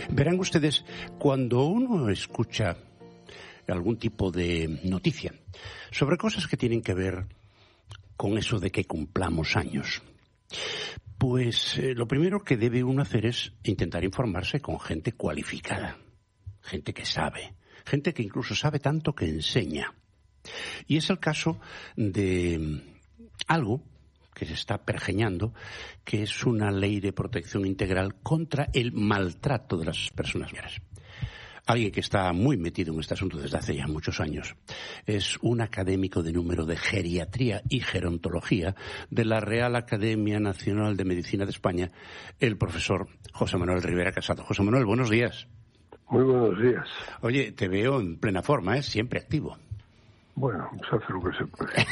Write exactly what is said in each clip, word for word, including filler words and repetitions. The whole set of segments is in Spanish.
Verán ustedes, cuando uno escucha algún tipo de noticia sobre cosas que tienen que ver con eso de que cumplamos años, pues eh, lo primero que debe uno hacer es intentar informarse con gente cualificada, gente que sabe, gente que incluso sabe tanto que enseña. Y es el caso de algo que se está pergeñando, que es una ley de protección integral contra el maltrato de las personas mayores. Alguien que está muy metido en este asunto desde hace ya muchos años es un académico de número de geriatría y gerontología de la Real Academia Nacional de Medicina de España, el profesor José Manuel Rivera Casado. José Manuel, buenos días. Muy buenos días. Oye, te veo en plena forma, ¿eh? Siempre activo. Bueno, se hace lo que se puede.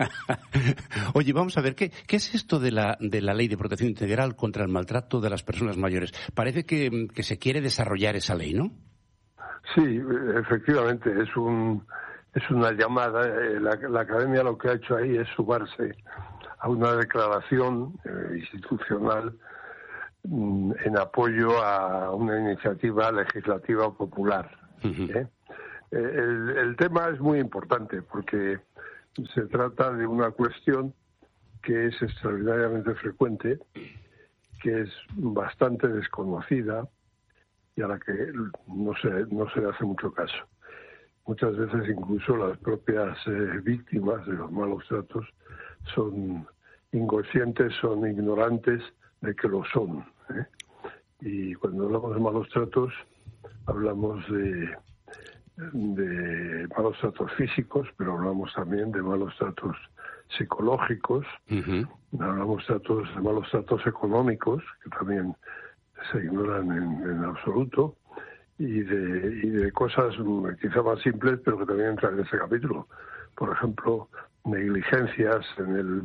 Oye, vamos a ver, ¿qué, qué es esto de la, de la Ley de Protección Integral contra el Maltrato de las Personas Mayores? Parece que, que se quiere desarrollar esa ley, ¿no? Sí, efectivamente, es un es una llamada. La, la Academia lo que ha hecho ahí es sumarse a una declaración eh, institucional mm, en apoyo a una iniciativa legislativa popular. Uh-huh. ¿eh? El, el tema es muy importante porque se trata de una cuestión que es extraordinariamente frecuente, que es bastante desconocida y a la que no se, no se le hace mucho caso. Muchas veces incluso las propias eh, víctimas de los malos tratos son inconscientes, son ignorantes de que lo son. ¿eh? Y cuando hablamos de malos tratos, hablamos de de malos tratos físicos, pero hablamos también de malos tratos psicológicos, uh-huh. hablamos tratos, de malos tratos económicos, que también se ignoran en, en absoluto, y de, y de cosas quizá más simples, pero que también entran en ese capítulo. Por ejemplo, negligencias en, el,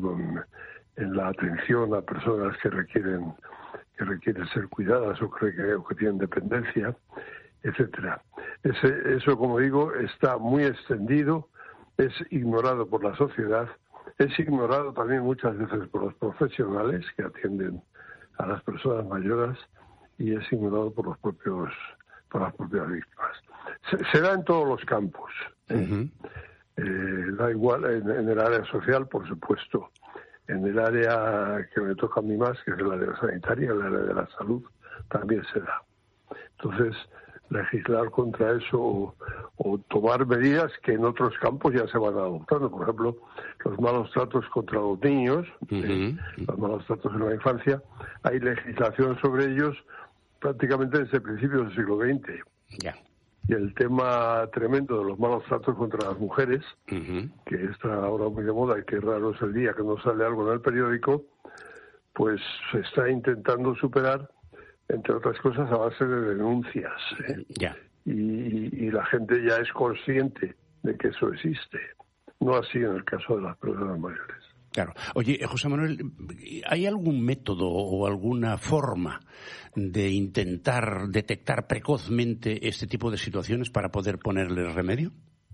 en la atención a personas que requieren, que requieren ser cuidadas o que, o que tienen dependencia, etcétera. Ese, eso, como digo, está muy extendido, es ignorado por la sociedad, es ignorado también muchas veces por los profesionales que atienden a las personas mayores y es ignorado por los propios, por las propias víctimas. Se, se da en todos los campos. ¿eh? Uh-huh. Eh, da igual en, en el área social, por supuesto, en el área que me toca a mí más, que es el área sanitaria, el área de la salud, también se da. Entonces, legislar contra eso o, o tomar medidas que en otros campos ya se van adoptando. Por ejemplo, los malos tratos contra los niños, uh-huh. eh, los malos tratos en la infancia, hay legislación sobre ellos prácticamente desde principios del siglo veinte. Yeah. Y el tema tremendo de los malos tratos contra las mujeres, uh-huh. que está ahora muy de moda y que raro es el día que no sale algo en el periódico, pues se está intentando superar, entre otras cosas, a base de denuncias. ¿eh? Ya. Y, y la gente ya es consciente de que eso existe. No así en el caso de las personas mayores. Claro. Oye, José Manuel, ¿hay algún método o alguna forma de intentar detectar precozmente este tipo de situaciones para poder ponerles remedio?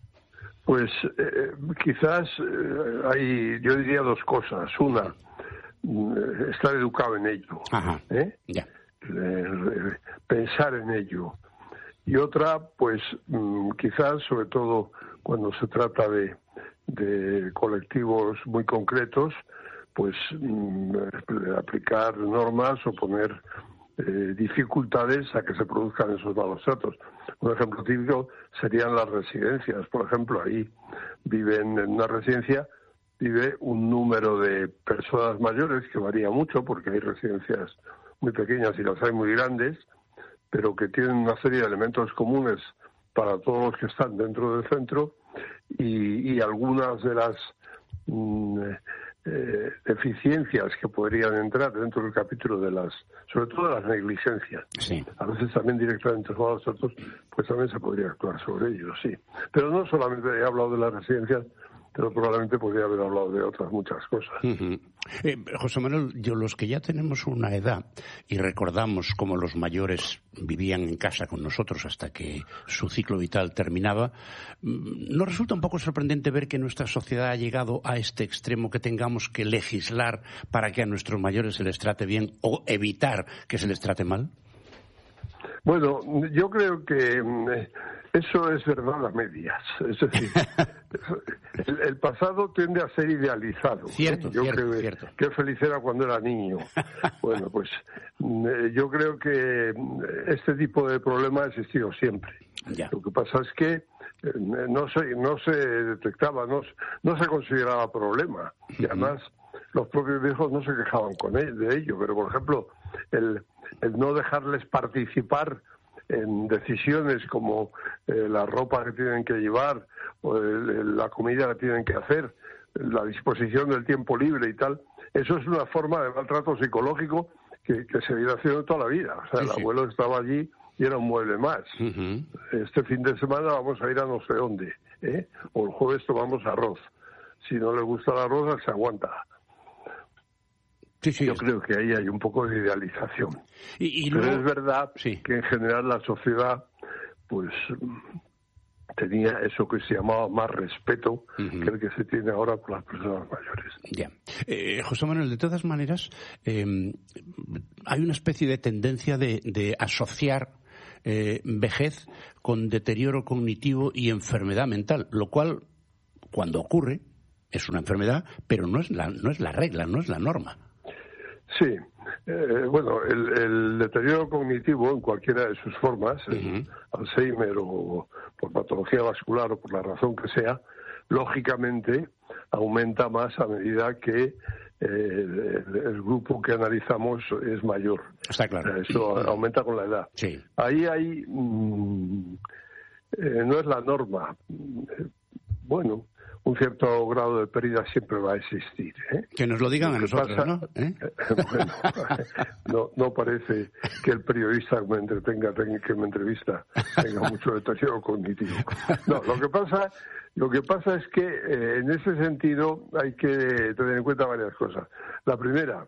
Pues eh, quizás eh, hay, yo diría dos cosas. Una, estar educado en ello. Ajá. ¿eh? Ya. Eh, pensar en ello. Y otra, pues quizás, sobre todo cuando se trata de, de colectivos muy concretos, pues aplicar normas o poner eh, dificultades a que se produzcan esos malos tratos. Un ejemplo típico serían las residencias. Por ejemplo, ahí viven en una residencia, vive un número de personas mayores que varía mucho porque hay residencias muy pequeñas y las hay muy grandes, pero que tienen una serie de elementos comunes para todos los que están dentro del centro y, y algunas de las mm, eh, deficiencias que podrían entrar dentro del capítulo de las, sobre todo de las negligencias. Sí. A veces también directamente los malos tratos, pues también se podría actuar sobre ellos, sí. Pero no solamente he hablado de las residencias, pero probablemente podría haber hablado de otras muchas cosas. Uh-huh. Eh, José Manuel, yo los que ya tenemos una edad y recordamos cómo los mayores vivían en casa con nosotros hasta que su ciclo vital terminaba, ¿nos resulta un poco sorprendente ver que nuestra sociedad ha llegado a este extremo que tengamos que legislar para que a nuestros mayores se les trate bien o evitar que se les trate mal? Bueno, yo creo que eso es verdad a medias. Es decir, el, el pasado tiende a ser idealizado. Cierto, ¿eh? Yo cierto, creo cierto. que feliz era cuando era niño. Bueno, pues yo creo que este tipo de problema ha existido siempre. Ya. Lo que pasa es que no se, no se detectaba, no, no se consideraba problema. Y además los propios viejos no se quejaban con él, de ello. Pero, por ejemplo, el, el no dejarles participar en decisiones como eh, la ropa que tienen que llevar, o el, la comida que tienen que hacer, la disposición del tiempo libre y tal, eso es una forma de maltrato psicológico que, que se viene haciendo toda la vida. O sea, sí, el sí. abuelo estaba allí y era un mueble más. Uh-huh. Este fin de semana vamos a ir a no sé dónde, ¿eh? O el jueves tomamos arroz. Si no le gusta el arroz, se aguanta. Sí, sí, Yo es... creo que ahí hay un poco de idealización. Y, y Pero luego... es verdad sí. que en general la sociedad pues tenía eso que se llamaba más respeto uh-huh. que el que se tiene ahora por las personas mayores. Ya. Eh, José Manuel, de todas maneras, eh, hay una especie de tendencia de, de asociar eh, vejez con deterioro cognitivo y enfermedad mental, lo cual, cuando ocurre, es una enfermedad, pero no es la, no es la regla, no es la norma. Sí, eh, bueno, el, el deterioro cognitivo en cualquiera de sus formas, uh-huh. el Alzheimer o por patología vascular o por la razón que sea, lógicamente aumenta más a medida que eh, el, el grupo que analizamos es mayor. Está claro. Eso uh-huh. aumenta con la edad. Sí. Ahí hay, mmm, eh, no es la norma. Bueno, un cierto grado de pérdida siempre va a existir, ¿eh? Que nos lo digan a nosotros, pasa, ¿no? ¿Eh? Bueno, no, no parece que el periodista que me entretenga, que me entrevista, tenga mucho deterioro cognitivo. No, lo que pasa, lo que pasa es que eh, en ese sentido hay que tener en cuenta varias cosas. La primera,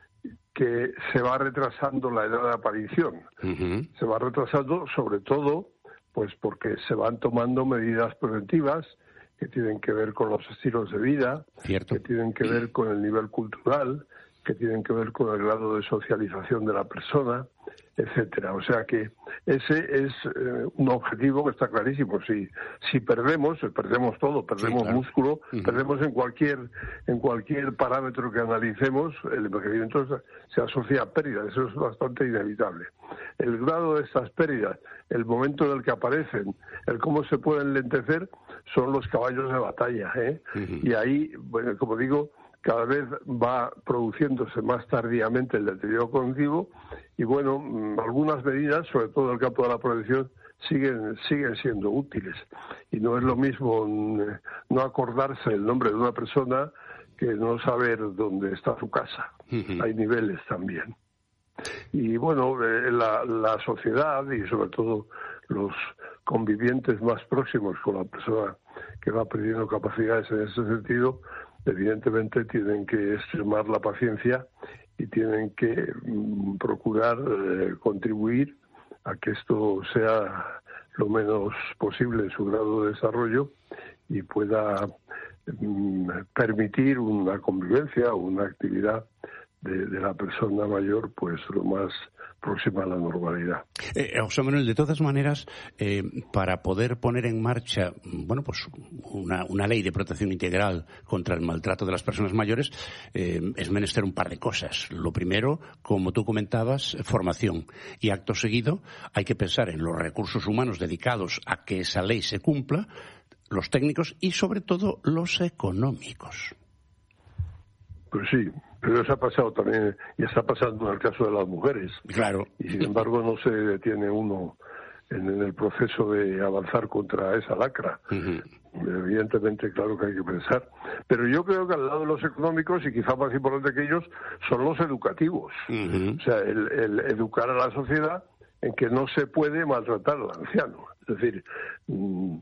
que se va retrasando la edad de aparición. Uh-huh. Se va retrasando sobre todo, pues porque se van tomando medidas preventivas que tienen que ver con los estilos de vida, Cierto. que tienen que ver con el nivel cultural, que tienen que ver con el grado de socialización de la persona, etcétera. O sea que ese es eh, un objetivo que está clarísimo. Si si perdemos, perdemos todo, perdemos sí, claro. músculo, uh-huh. perdemos en cualquier en cualquier parámetro que analicemos, el envejecimiento se, se asocia a pérdidas, eso es bastante inevitable. El grado de estas pérdidas, el momento en el que aparecen, el cómo se pueden lentecer, son los caballos de batalla, ¿eh? Uh-huh. Y ahí, bueno, como digo, cada vez va produciéndose más tardíamente el deterioro cognitivo y, bueno, algunas medidas, sobre todo en el campo de la prevención, siguen siguen siendo útiles. Y no es lo mismo no acordarse el nombre de una persona que no saber dónde está su casa. Uh-huh. Hay niveles también. Y, bueno, la, la sociedad y, sobre todo, los convivientes más próximos con la persona que va perdiendo capacidades en ese sentido, evidentemente tienen que extremar la paciencia y tienen que mm, procurar eh, contribuir a que esto sea lo menos posible en su grado de desarrollo y pueda mm, permitir una convivencia o una actividad de, de la persona mayor pues lo más próxima a la normalidad. Eh, José Manuel, de todas maneras, eh, para poder poner en marcha, bueno, pues una, una ley de protección integral contra el maltrato de las personas mayores, eh, es menester un par de cosas. Lo primero, como tú comentabas, formación. Y acto seguido, hay que pensar en los recursos humanos dedicados a que esa ley se cumpla, los técnicos y, sobre todo, los económicos. Pues sí, pero eso ha pasado también, y está pasando en el caso de las mujeres. Claro. Y sin embargo no se detiene uno en, en el proceso de avanzar contra esa lacra. Uh-huh. Evidentemente, claro que hay que pensar. Pero yo creo que al lado de los económicos, y quizá más importante que ellos, son los educativos. Uh-huh. O sea, el, el educar a la sociedad en que no se puede maltratar al anciano. Es decir, el,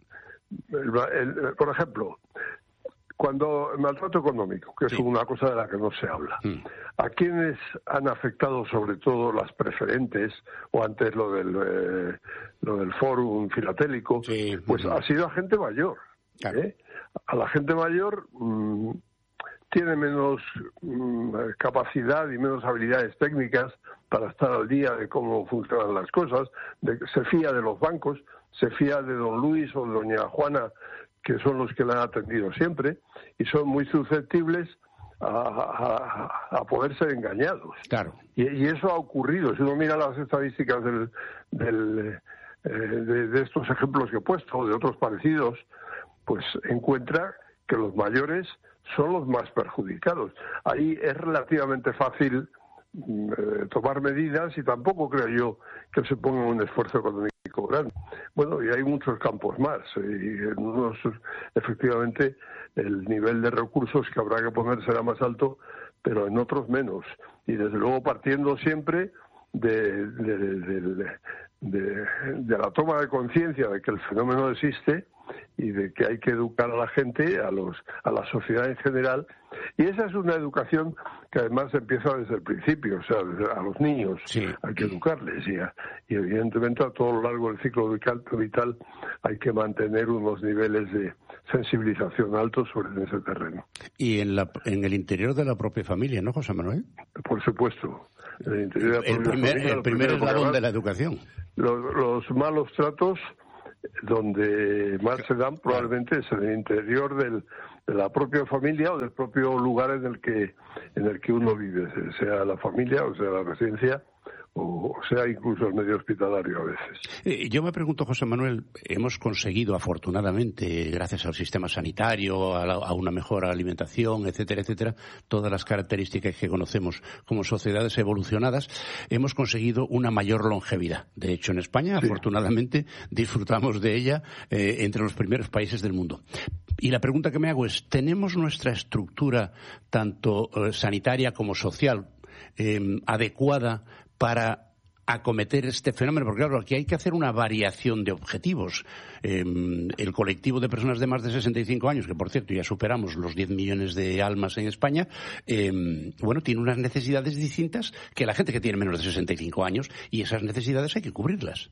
el, por ejemplo, cuando el maltrato económico, que es sí. una cosa de la que no se habla, mm. ¿a quiénes han afectado sobre todo las preferentes o antes lo del eh, lo del fórum filatélico? Sí. Pues mm. ha sido a gente mayor. Claro. ¿eh? A la gente mayor mmm, tiene menos mm, capacidad y menos habilidades técnicas para estar al día de cómo funcionan las cosas, de, se fía de los bancos, se fía de don Luis o de doña Juana, que son los que la han atendido siempre, y son muy susceptibles a, a, a poder ser engañados. Claro. Y, y eso ha ocurrido. Si uno mira las estadísticas del, del, eh, de, de estos ejemplos que he puesto, de otros parecidos, pues encuentra que los mayores son los más perjudicados. Ahí es relativamente fácil eh, tomar medidas y tampoco creo yo que se ponga un esfuerzo económico grande. Bueno, y hay muchos campos más, y en unos, efectivamente, el nivel de recursos que habrá que poner será más alto, pero en otros menos. Y desde luego partiendo siempre de, de, de, de, de, de la toma de conciencia de que el fenómeno existe y de que hay que educar a la gente, a los a la sociedad en general, y esa es una educación que además empieza desde el principio, o sea, desde, a los niños sí. Hay que educarles y, a, y evidentemente a todo lo largo del ciclo vital, vital hay que mantener unos niveles de sensibilización altos sobre ese terreno. Y en, la, en el interior de la propia familia, ¿no, José Manuel? Por supuesto. En el, interior de la el, primer, familia, el primer eslabón de la educación. Los, los malos tratos, donde más se dan probablemente es en el interior del, de la propia familia o del propio lugar en el que en el que uno vive, sea la familia o sea la residencia o sea incluso el medio hospitalario a veces. Eh, yo me pregunto, José Manuel, hemos conseguido afortunadamente, gracias al sistema sanitario, a, la, a una mejor alimentación, etcétera, etcétera, todas las características que conocemos como sociedades evolucionadas, hemos conseguido una mayor longevidad. De hecho, en España, sí. afortunadamente, disfrutamos de ella eh, entre los primeros países del mundo. Y la pregunta que me hago es, ¿tenemos nuestra estructura, tanto eh, sanitaria como social, eh, adecuada para acometer este fenómeno? Porque claro, aquí hay que hacer una variación de objetivos. Eh, el colectivo de personas de más de sesenta y cinco años, que por cierto ya superamos los diez millones de almas en España, eh, bueno, tiene unas necesidades distintas que la gente que tiene menos de sesenta y cinco años, y esas necesidades hay que cubrirlas.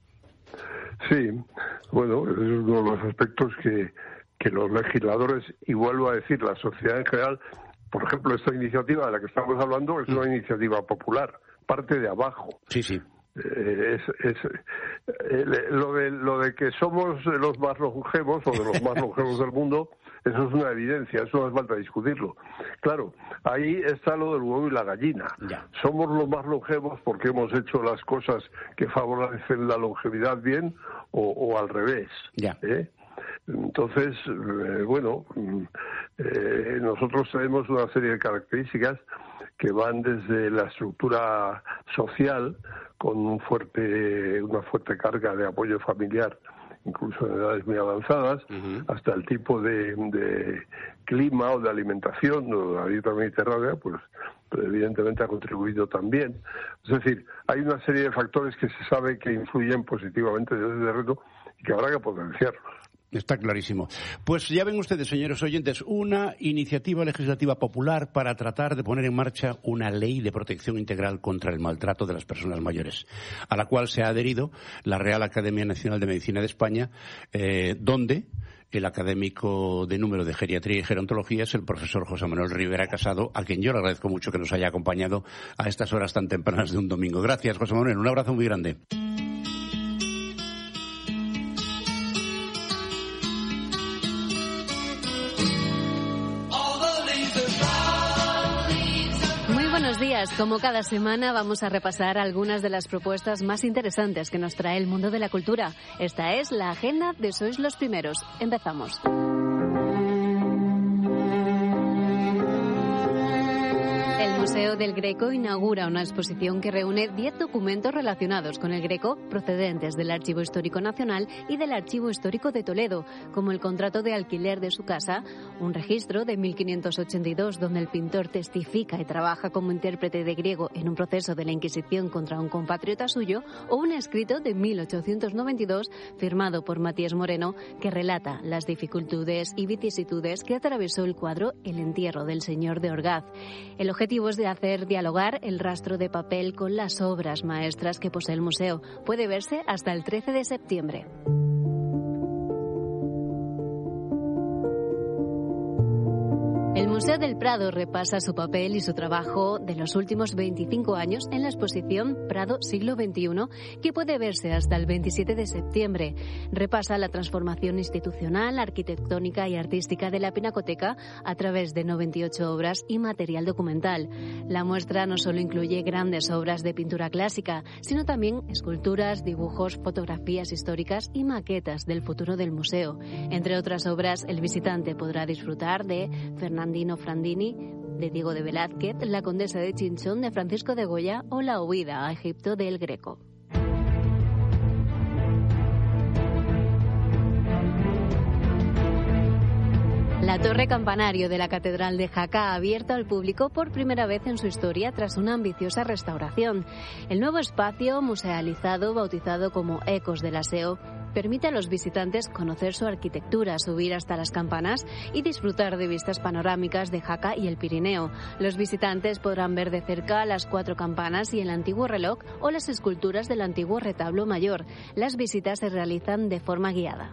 Sí, bueno, es uno de los aspectos que, que los legisladores, y vuelvo a decir, la sociedad en general, por ejemplo, esta iniciativa de la que estamos hablando es una iniciativa popular, parte de abajo. Sí, sí. Eh, es, es eh, lo de lo de que somos los más longevos o de los más longevos del mundo, eso es una evidencia, eso no hace falta discutirlo. Claro, ahí está lo del huevo y la gallina. Ya. Somos los más longevos porque hemos hecho las cosas que favorecen la longevidad bien o, o al revés. Ya. ¿eh? Entonces, eh, bueno, eh, nosotros tenemos una serie de características que van desde la estructura social, con un fuerte, una fuerte carga de apoyo familiar, incluso en edades muy avanzadas, uh-huh. hasta el tipo de, de clima o de alimentación, o de la dieta mediterránea, pues, pues evidentemente ha contribuido también. Es decir, hay una serie de factores que se sabe que influyen positivamente desde ese terreno y que habrá que potenciarlos. Está clarísimo. Pues ya ven ustedes, señores oyentes, una iniciativa legislativa popular para tratar de poner en marcha una ley de protección integral contra el maltrato de las personas mayores, a la cual se ha adherido la Real Academia Nacional de Medicina de España, eh, donde el académico de número de geriatría y gerontología es el profesor José Manuel Rivera Casado, a quien yo le agradezco mucho que nos haya acompañado a estas horas tan tempranas de un domingo. Gracias, José Manuel. Un abrazo muy grande. Buenos días. Como cada semana vamos a repasar algunas de las propuestas más interesantes que nos trae el mundo de la cultura. Esta es la agenda de Sois los Primeros. Empezamos. El Museo del Greco inaugura una exposición que reúne diez documentos relacionados con el Greco procedentes del Archivo Histórico Nacional y del Archivo Histórico de Toledo, como el contrato de alquiler de su casa, un registro de mil quinientos ochenta y dos donde el pintor testifica y trabaja como intérprete de griego en un proceso de la Inquisición contra un compatriota suyo, o un escrito de mil ochocientos noventa y dos firmado por Matías Moreno que relata las dificultades y vicisitudes que atravesó el cuadro El entierro del señor de Orgaz. El objetivo es de hacer dialogar el rastro de papel con las obras maestras que posee el museo. Puede verse hasta el trece de septiembre. El Museo del Prado repasa su papel y su trabajo de los últimos veinticinco años en la exposición Prado Siglo veintiuno, que puede verse hasta el veintisiete de septiembre. Repasa la transformación institucional, arquitectónica y artística de la Pinacoteca a través de noventa y ocho obras y material documental. La muestra no solo incluye grandes obras de pintura clásica, sino también esculturas, dibujos, fotografías históricas y maquetas del futuro del museo. Entre otras obras, el visitante podrá disfrutar de Fernandino Frandini, de Diego de Velázquez, La Condesa de Chinchón de Francisco de Goya o La huida a Egipto de El Greco. La torre campanario de la Catedral de Jaca ha abierto al público por primera vez en su historia tras una ambiciosa restauración. El nuevo espacio musealizado, bautizado como Ecos del Aseo, permite a los visitantes conocer su arquitectura, subir hasta las campanas y disfrutar de vistas panorámicas de Jaca y el Pirineo. Los visitantes podrán ver de cerca las cuatro campanas y el antiguo reloj o las esculturas del antiguo retablo mayor. Las visitas se realizan de forma guiada.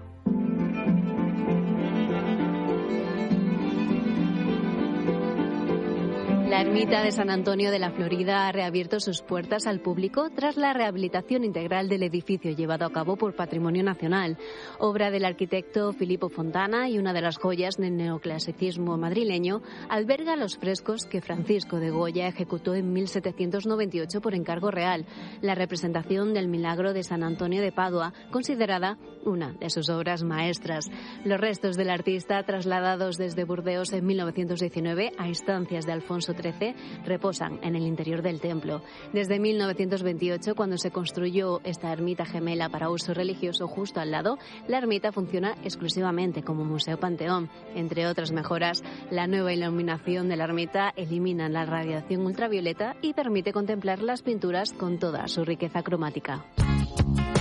La ermita de San Antonio de la Florida ha reabierto sus puertas al público tras la rehabilitación integral del edificio llevado a cabo por Patrimonio Nacional, obra del arquitecto Filippo Fontana y una de las joyas del neoclasicismo madrileño. Alberga los frescos que Francisco de Goya ejecutó en mil setecientos noventa y ocho por encargo real, la representación del Milagro de San Antonio de Padua, considerada una de sus obras maestras. Los restos del artista, trasladados desde Burdeos en mil novecientos diecinueve a instancias de Alfonso trece, reposan en el interior del templo. Desde mil novecientos veintiocho, cuando se construyó esta ermita gemela para uso religioso justo al lado, la ermita funciona exclusivamente como museo panteón. Entre otras mejoras, la nueva iluminación de la ermita elimina la radiación ultravioleta y permite contemplar las pinturas con toda su riqueza cromática.